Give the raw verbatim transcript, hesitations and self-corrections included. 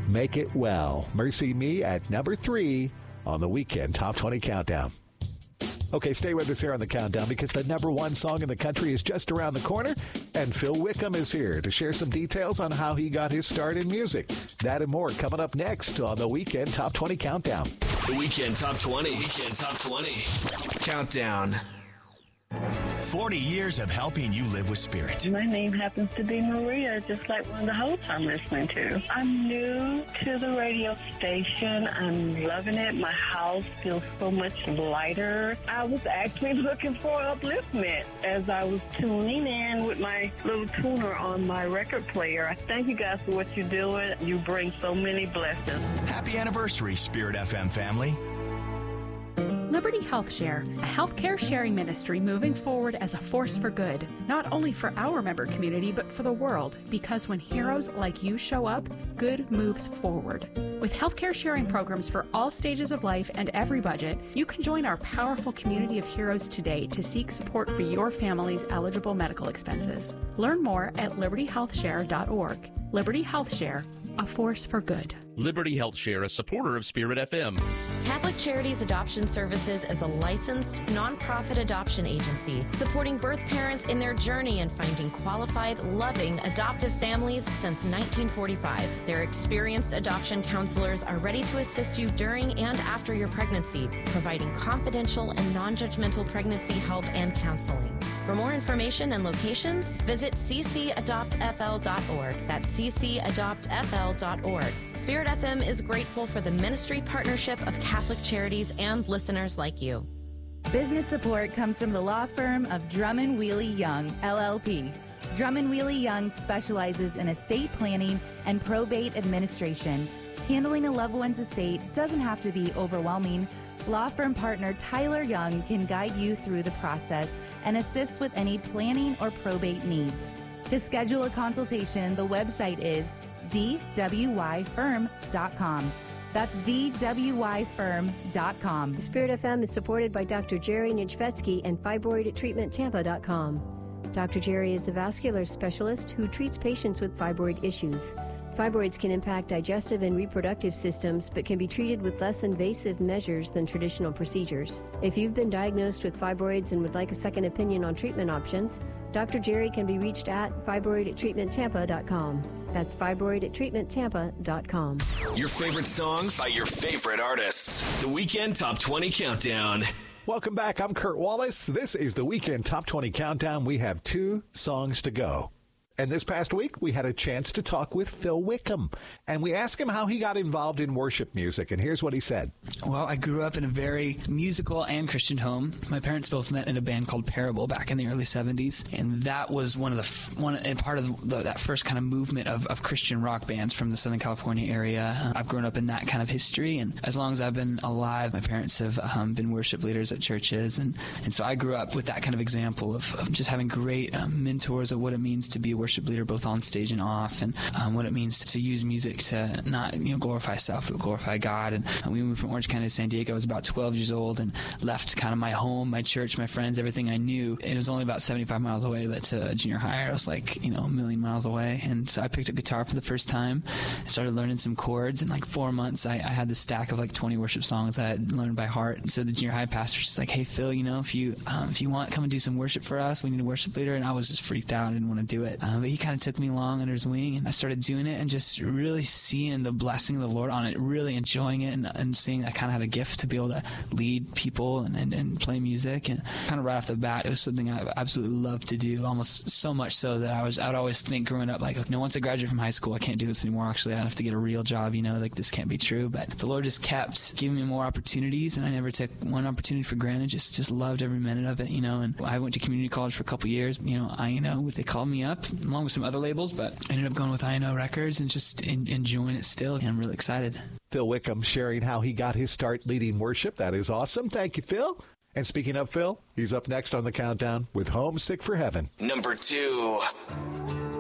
Make It Well. Mercy Me at number three on the Weekend Top twenty Countdown. Okay, stay with us here on the Countdown because the number one song in the country is just around the corner, and Phil Wickham is here to share some details on how he got his start in music. That and more coming up next on the Weekend Top twenty Countdown. The Weekend Top twenty. Weekend Top twenty Countdown. forty years of helping you live with Spirit. My name happens to be Maria, just like one of the hosts I'm listening to. I'm new to the radio station. I'm loving it. My house feels so much lighter. I was actually looking for upliftment as I was tuning in with my little tuner on my record player. I thank you guys for what you're doing. You bring so many blessings. Happy anniversary, Spirit F M family. Liberty Health Share, a healthcare sharing ministry moving forward as a force for good, not only for our member community, but for the world, because when heroes like you show up, good moves forward. With healthcare sharing programs for all stages of life and every budget, you can join our powerful community of heroes today to seek support for your family's eligible medical expenses. Learn more at liberty health share dot org. Liberty Health Share, a force for good. Liberty Health Share, a supporter of Spirit F M. Catholic Charities Adoption Services is a licensed, nonprofit adoption agency supporting birth parents in their journey in finding qualified, loving adoptive families since nineteen forty-five. Their experienced adoption counselors are ready to assist you during and after your pregnancy, providing confidential and non-judgmental pregnancy help and counseling. For more information and locations, visit c c adopt f l dot org. That's c c adopt f l dot org. Spirit F M is grateful for the ministry partnership of Catholic Charities and listeners like you. Business support comes from the law firm of Drummond Wheely Young, L L P. Drummond Wheely Young specializes in estate planning and probate administration. Handling a loved one's estate doesn't have to be overwhelming. Law firm partner Tyler Young can guide you through the process and assist with any planning or probate needs. To schedule a consultation, the website is d w y firm dot com. That's d w y firm dot com. Spirit F M is supported by Doctor Jerry Nijvetsky and fibroid treatment tampa dot com. Doctor Jerry is a vascular specialist who treats patients with fibroid issues. Fibroids can impact digestive and reproductive systems, but can be treated with less invasive measures than traditional procedures. If you've been diagnosed with fibroids and would like a second opinion on treatment options, Doctor Jerry can be reached at fibroid treatment tampa dot com. That's fibroid treatment tampa dot com. Your favorite songs by your favorite artists. The Weekend Top twenty Countdown. Welcome back. I'm Kurt Wallace. This is the Weekend Top twenty Countdown. We have two songs to go. And this past week, we had a chance to talk with Phil Wickham, and we asked him how he got involved in worship music, and here's what he said. Well, I grew up in a very musical and Christian home. My parents both met in a band called Parable back in the early seventies, and that was one of the one and part of the, that first kind of movement of, of Christian rock bands from the Southern California area. Uh, I've grown up in that kind of history, and as long as I've been alive, my parents have um, been worship leaders at churches, and, and so I grew up with that kind of example of, of just having great um, mentors of what it means to be a worship leader, both on stage and off, and um, what it means to, to use music to not you know glorify self, but glorify God. And uh, we moved from Orange County to San Diego. I was about twelve years old and left kind of my home, my church, my friends, everything I knew. And it was only about seventy-five miles away, but to junior high, I was like you know a million miles away. And so I picked up guitar for the first time and started learning some chords. In like four months, I, I had this stack of like twenty worship songs that I had learned by heart. And so the junior high pastor was just like, "Hey Phil, you know if you um, if you want, come and do some worship for us. We need a worship leader." And I was just freaked out. I didn't want to do it, uh, but he kind of took me along under his wing, and I started doing it and just really seeing the blessing of the Lord on it, really enjoying it, and, and seeing I kind of had a gift to be able to lead people and, and, and play music. And kind of right off the bat, it was something I absolutely loved to do, almost so much so that I was I would always think growing up, like, no, once I graduate from high school, I can't do this anymore. Actually, I have to get a real job, you know, like this can't be true. But the Lord just kept giving me more opportunities, and I never took one opportunity for granted. Just just loved every minute of it, you know. And I went to community college for a couple years. You know, I you know they called me up along with some other labels, but I ended up going with I N O Records and just in, enjoying it still, and I'm really excited. Phil Wickham sharing how he got his start leading worship. That is awesome. Thank you, Phil. And speaking of Phil, he's up next on the countdown with Homesick for Heaven. Number two.